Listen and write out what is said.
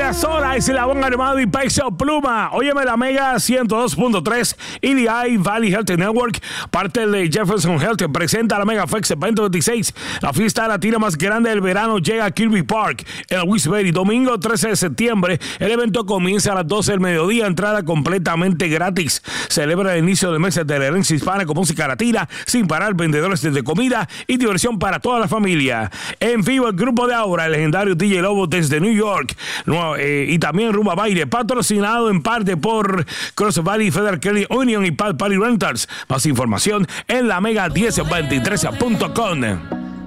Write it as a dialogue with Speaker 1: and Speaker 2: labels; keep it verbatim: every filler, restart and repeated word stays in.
Speaker 1: Sola es la Bon Armado y Peso Pluma. Óyeme, la Mega ciento dos punto tres y the I Valley Health Network, parte de Jefferson Health, presenta la Mega Fest veinte veintiséis. La fiesta latina más grande del verano llega a Kirby Park en Wilkes-Barre. Domingo trece de septiembre. El evento comienza a las doce del mediodía. Entrada completamente gratis. Celebra el inicio del mes de la herencia hispana con música latina sin parar, vendedores de comida y diversión para toda la familia. En vivo el grupo de Aura, el legendario D J Lobo desde New York. No, eh, y también Rumba Baile, patrocinado en parte por Cross Valley Federal Credit Union y Pal Party Rentals. Más información en la mega diez veintitrés punto com.